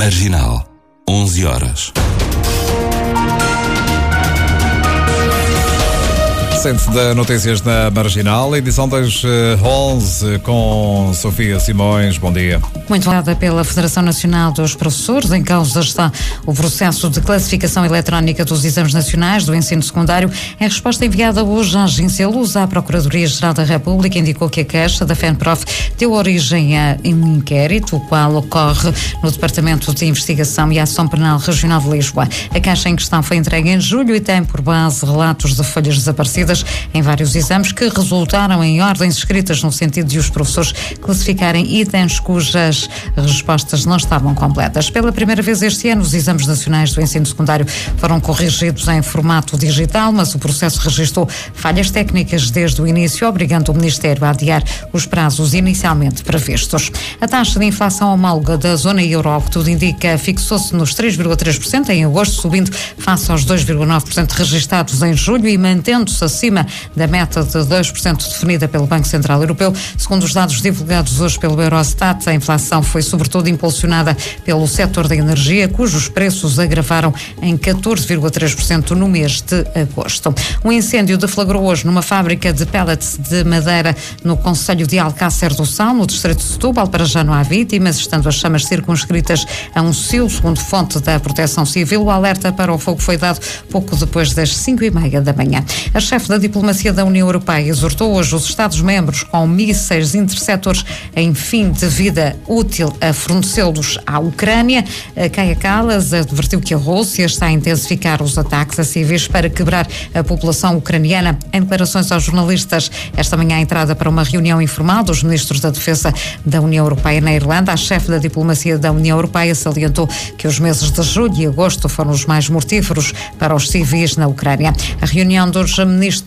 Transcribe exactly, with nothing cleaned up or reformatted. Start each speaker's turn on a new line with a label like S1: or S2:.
S1: Marginal, onze horas.
S2: Centro de Notícias na Marginal, edição das onze, com Sofia Simões. Bom dia.
S3: Muito obrigada pela Federação Nacional dos Professores. Em causa está o processo de classificação eletrónica dos exames nacionais do ensino secundário. Em resposta enviada hoje à Agência Luz, a Procuradoria-Geral da República indicou que a queixa da FENPROF deu origem a um inquérito, o qual ocorre no Departamento de Investigação e Ação Penal Regional de Lisboa. A queixa em questão foi entregue em julho e tem por base relatos de folhas desaparecidas em vários exames que resultaram em ordens escritas no sentido de os professores classificarem itens cujas respostas não estavam completas. Pela primeira vez este ano, os exames nacionais do ensino secundário foram corrigidos em formato digital, mas o processo registrou falhas técnicas desde o início, obrigando o Ministério a adiar os prazos inicialmente previstos. A taxa de inflação homóloga da zona euro, ao que tudo indica, fixou-se nos três vírgula três por cento em agosto, subindo face aos dois vírgula nove por cento registados em julho e mantendo-se acima da meta de dois por cento definida pelo Banco Central Europeu. Segundo os dados divulgados hoje pelo Eurostat, a inflação foi sobretudo impulsionada pelo setor da energia, cujos preços agravaram em catorze vírgula três por cento no mês de agosto. Um incêndio deflagrou hoje numa fábrica de pellets de madeira no concelho de Alcácer do Sal, no distrito de Setúbal. Para já não há vítimas, estando as chamas circunscritas a um silo, segundo fonte da Proteção Civil. O alerta para o fogo foi dado pouco depois das cinco e meia da manhã. A chefe da diplomacia da União Europeia exortou hoje os Estados-membros com mísseis interceptores em fim de vida útil a fornecê-los à Ucrânia. Kaja Kallas advertiu que a Rússia está a intensificar os ataques a civis para quebrar a população ucraniana. Em declarações aos jornalistas, esta manhã a entrada para uma reunião informal dos ministros da Defesa da União Europeia na Irlanda, a chefe da diplomacia da União Europeia salientou que os meses de julho e agosto foram os mais mortíferos para os civis na Ucrânia. A reunião dos ministros